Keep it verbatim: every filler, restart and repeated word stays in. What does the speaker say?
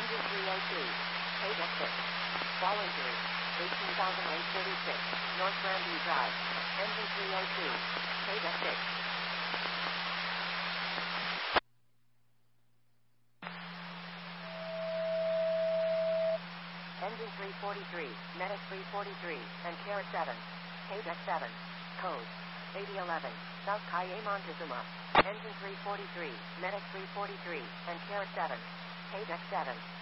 Engine three oh two. Page F six. Fall injury. eighteen thousand eight hundred thirty-six. North Grandview Drive. Engine three oh two. Page F six. Engine three forty-three. Medic three forty-three. And Care seven. Page F seven. Code. eighty eleven. South Kaye Montezuma. Engine three forty-three. Medic three forty-three. And Care seven. Page F seven.